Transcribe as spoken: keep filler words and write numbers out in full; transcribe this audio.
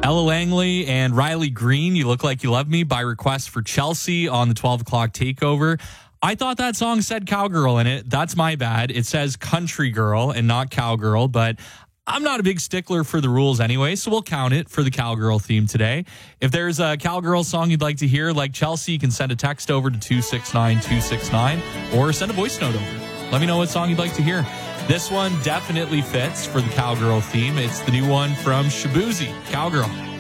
Ella Langley and Riley Green, You Look Like You Love Me, by request for Chelsea on the twelve o'clock takeover. I thought that song said cowgirl in it. That's my bad. It says country girl and not cowgirl, but I'm not a big stickler for the rules anyway, so we'll count it for the cowgirl theme today. If there's a cowgirl song you'd like to hear, like Chelsea, you can send a text over to two six nine two six nine or send a voice note over. Let me know what song you'd like to hear. This one definitely fits for the cowgirl theme. It's the new one from Shaboozey, Cowgirl.